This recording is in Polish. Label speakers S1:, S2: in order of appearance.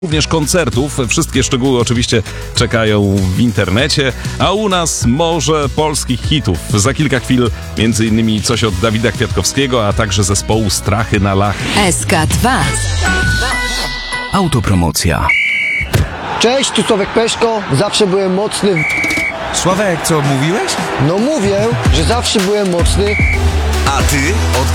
S1: Również koncertów. Wszystkie szczegóły oczywiście czekają w internecie, a u nas morze polskich hitów. Za kilka chwil m.in. coś od Dawida Kwiatkowskiego, a także zespołu Strachy na Lachy.
S2: SK2.
S3: Autopromocja.
S4: Cześć, tu Sławek Peszko. Zawsze byłem mocny.
S3: Sławek, co mówiłeś?
S4: No mówię, że zawsze byłem mocny.
S3: A ty od